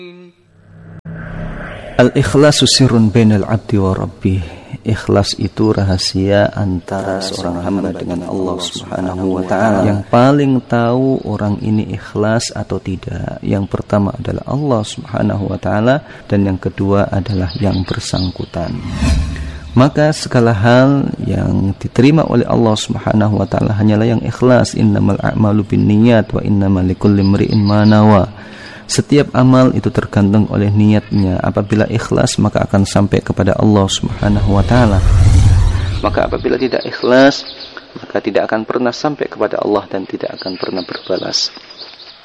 Al-ikhlasu sirrun bainal abdi wa rabbih. Ikhlas itu rahasia antara seorang hamba dengan Allah Subhanahu wa ta'ala. Yang paling tahu orang ini ikhlas atau tidak, yang pertama adalah Allah Subhanahu wa ta'ala, dan yang kedua adalah yang bersangkutan. Maka segala hal yang diterima oleh Allah Subhanahu wa ta'ala hanyalah yang ikhlas. Innamal a'malu binniyat wa innamal likulli imri'in ma nawa. Setiap amal itu tergantung oleh niatnya. Apabila ikhlas maka akan sampai kepada Allah Subhanahu wa ta'ala. Maka apabila tidak ikhlas maka tidak akan pernah sampai kepada Allah dan tidak akan pernah berbalas.